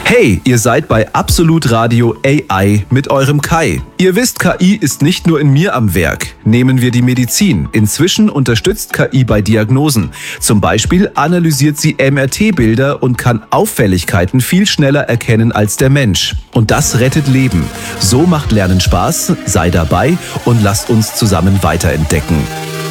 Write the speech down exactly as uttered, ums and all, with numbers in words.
Hey, ihr seid bei Absolut Radio A I mit eurem Kai. Ihr wisst, K I ist nicht nur in mir am Werk. Nehmen wir die Medizin. Inzwischen unterstützt K I bei Diagnosen. Zum Beispiel analysiert sie M R T-Bilder und kann Auffälligkeiten viel schneller erkennen als der Mensch. Und das rettet Leben. So macht Lernen Spaß, sei dabei und lasst uns zusammen weiterentdecken.